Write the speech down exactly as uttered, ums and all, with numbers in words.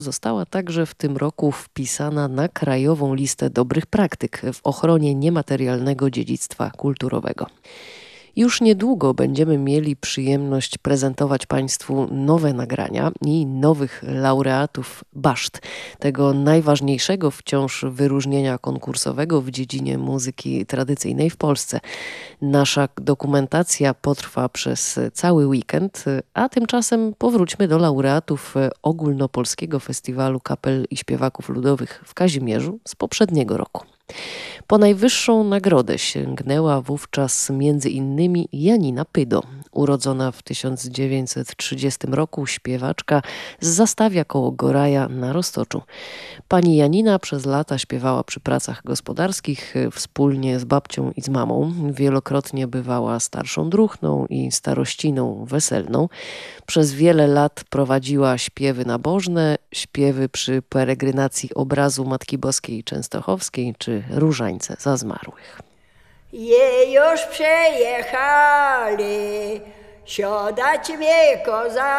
Została także w tym roku wpisana na krajową listę dobrych praktyk w ochronie niematerialnego dziedzictwa kulturowego. Już niedługo będziemy mieli przyjemność prezentować Państwu nowe nagrania i nowych laureatów Baszt, tego najważniejszego wciąż wyróżnienia konkursowego w dziedzinie muzyki tradycyjnej w Polsce. Nasza dokumentacja potrwa przez cały weekend, a tymczasem powróćmy do laureatów Ogólnopolskiego Festiwalu Kapel i Śpiewaków Ludowych w Kazimierzu z poprzedniego roku. Po najwyższą nagrodę sięgnęła wówczas między innymi Janina Pydo, urodzona w tysiąc dziewięćset trzydziestym roku śpiewaczka z Zastawia koło Goraja na Roztoczu. Pani Janina przez lata śpiewała przy pracach gospodarskich wspólnie z babcią i z mamą. Wielokrotnie bywała starszą druhną i starościną weselną. Przez wiele lat prowadziła śpiewy nabożne, śpiewy przy peregrynacji obrazu Matki Boskiej Częstochowskiej czy Różańce za zmarłych. Je już przejechali, siadać mnie koza.